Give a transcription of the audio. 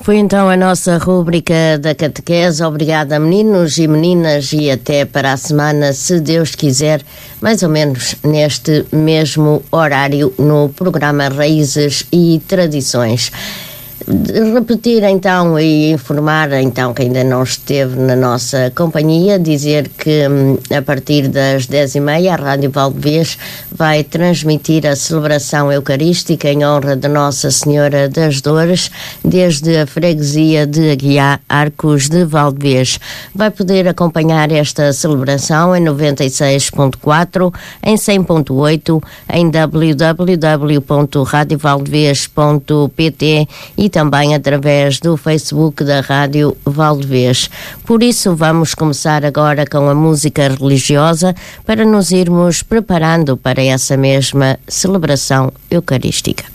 Foi então a nossa rúbrica da catequese. Obrigada, meninos e meninas, e até para a semana, se Deus quiser, mais ou menos neste mesmo horário, no programa Raízes e Tradições. Repetir então e informar então que ainda não esteve na nossa companhia, dizer que a partir das 10h30 a Rádio Valdevez vai transmitir a celebração eucarística em honra de Nossa Senhora das Dores desde a freguesia de Aguiar, Arcos de Valdevez. Vai poder acompanhar esta celebração em 96.4, em 100.8, em www.radiovaldevez.pt e também através do Facebook da Rádio Valdevez. Por isso, vamos começar agora com a música religiosa para nos irmos preparando para essa mesma celebração eucarística.